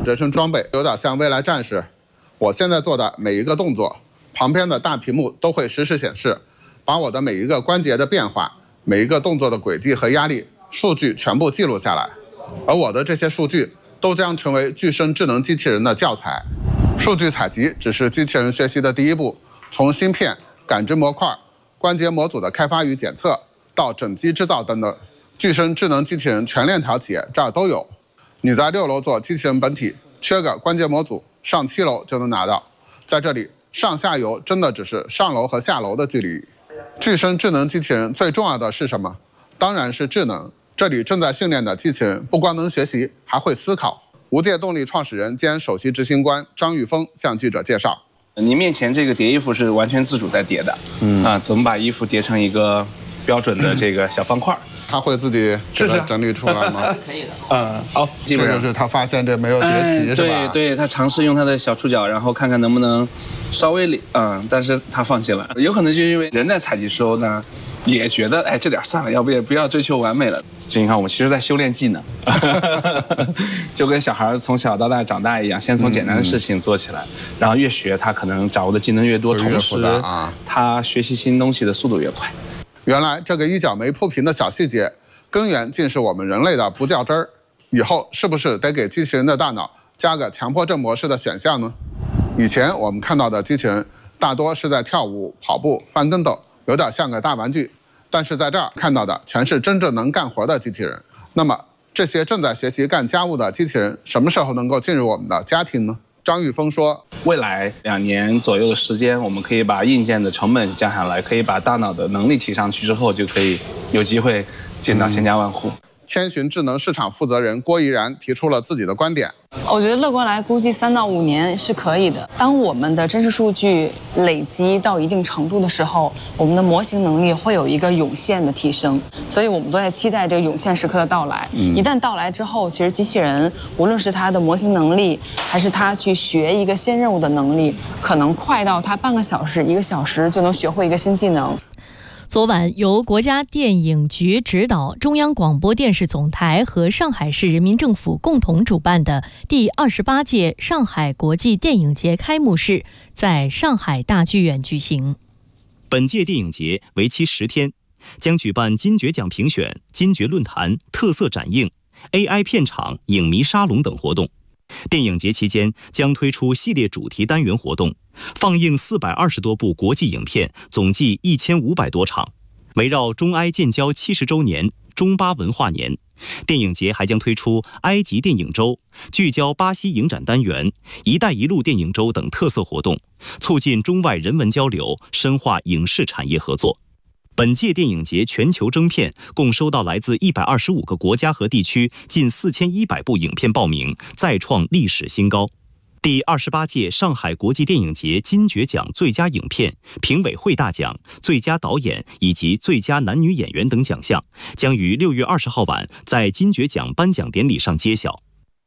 人身装备，有点像未来战士。我现在做的每一个动作，旁边的大屏幕都会实时显示，把我的每一个关节的变化、每一个动作的轨迹和压力数据全部记录下来。而我的这些数据都将成为具身智能机器人的教材。数据采集只是机器人学习的第一步，从芯片、感知模块、关节模组的开发与检测，到整机制造等等，具身智能机器人全链条企业这儿都有。你在6楼做机器人本体，缺个关节模组，上7楼就能拿到。在这里，上下游真的只是上楼和下楼的距离。具身智能机器人最重要的是什么？当然是智能。这里正在训练的机器人不光能学习，还会思考。无界动力创始人兼首席执行官张玉峰向记者介绍： 您面前这个叠衣服是完全自主在叠的，怎么把衣服叠成一个标准的这个小方块？ 他会自己给它整理出来吗？ 可以的。 好， 这就是他发现这没有叠齐，是吧？ 对，他尝试用他的小触角，然后看看能不能稍微但是他放弃了，有可能就是因为人在采集时候呢，也觉得这点算了，要不也不要追求完美了。你看，我们其实在修炼技能，就跟小孩从小到大长大一样，先从简单的事情做起来，然后越学他可能掌握的技能越多，同时他学习新东西的速度越快。 原来这个一角没铺平的小细节，根源竟是我们人类的不较真儿。以后是不是得给机器人的大脑加个强迫症模式的选项呢？以前我们看到的机器人大多是在跳舞、跑步、翻跟斗，有点像个大玩具。但是在这儿看到的全是真正能干活的机器人。那么这些正在学习干家务的机器人，什么时候能够进入我们的家庭呢？张玉峰说， 未来2年左右的时间，我们可以把硬件的成本降下来，可以把大脑的能力提上去之后，就可以有机会进到千家万户。 千寻智能市场负责人郭怡然提出了自己的观点。 我觉得乐观来估计3到5年是可以的。当我们的真实数据累积到一定程度的时候，我们的模型能力会有一个涌现的提升，所以我们都在期待这个涌现时刻的到来。一旦到来之后，其实机器人无论是它的模型能力，还是它去学一个新任务的能力，可能快到它半个小时、1个小时就能学会一个新技能。 昨晚，由国家电影局指导、中央广播电视总台和上海市人民政府共同主办的第28届上海国际电影节开幕式在上海大剧院举行。 本届电影节为期10天，将举办金爵奖评选、金爵论坛、特色展映、AI 片场、影迷沙龙等活动。电影节期间将推出系列主题单元活动，放映420多部国际影片，总计1500多场。围绕中埃建交70周年、中巴文化年，电影节还将推出埃及电影周、聚焦巴西影展单元、一带一路电影周等特色活动，促进中外人文交流，深化影视产业合作。本届电影节全球征片共收到来自125个国家和地区近4100部影片报名，再创历史新高。第28届上海国际电影节金爵奖最佳影片、评委会大奖、最佳导演以及最佳男女演员等奖项，将于6月20号晚在金爵奖颁奖典礼上揭晓。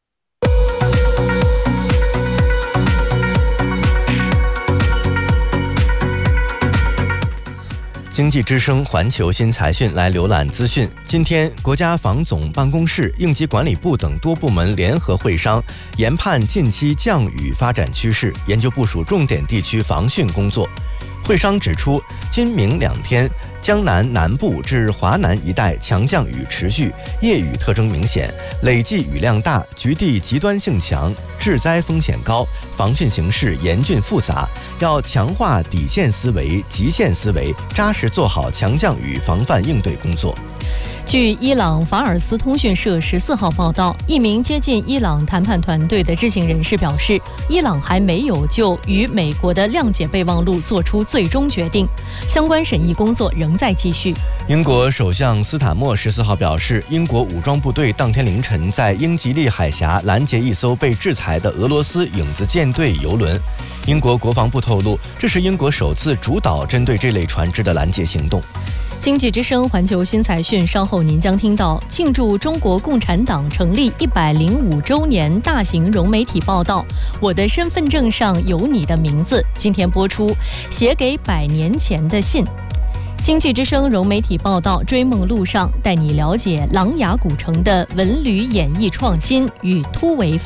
经济之声环球新财讯来浏览资讯。今天，国家防总办公室、应急管理部等多部门联合会商，研判近期降雨发展趋势，研究部署重点地区防汛工作。会商指出，今明2天，江南南部至华南一带强降雨持续，夜雨特征明显，累计雨量大，局地极端性强，致灾风险高，防汛形势严峻复杂，要强化底线思维、极限思维，扎实做好强降雨防范应对工作。 据伊朗法尔斯通讯社14号报道，一名接近伊朗谈判团队的知情人士表示，伊朗还没有就与美国的谅解备忘录做出最终决定，相关审议工作仍在继续。 英国首相斯坦默14号表示，英国武装部队当天凌晨在英吉利海峡拦截一艘被制裁的俄罗斯影子舰队油轮。英国国防部透露，这是英国首次主导针对这类船只的拦截行动。 经济之声环球新财讯，稍后您将听到庆祝中国共产党成立105周年大型融媒体报道《我的身份证上有你的名字》，今天播出写给100年前的信。经济之声融媒体报道，追梦路上带你了解琅琊古城的文旅演艺创新与突围